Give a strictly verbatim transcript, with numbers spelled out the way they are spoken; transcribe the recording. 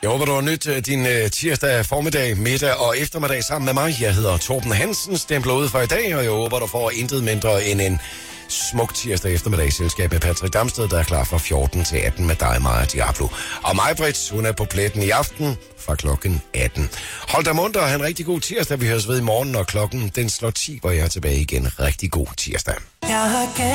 Jeg håber, du har nydt din uh, tirsdag formiddag, middag og eftermiddag sammen med mig. Jeg hedder Torben Hansen, stempler ud for i dag, og jeg håber, du får intet mindre end en smuk tirsdag eftermiddag i selskab med Patrick Damsted, der er klar fra fjorten til atten med dig, Maja Diablo. Og mig, Britt, hun er på pletten i aften fra klokken atten. Hold dig munter og have en rigtig god tirsdag. Vi høres ved i morgen, når klokken den slår ti, hvor jeg er tilbage igen. Rigtig god tirsdag.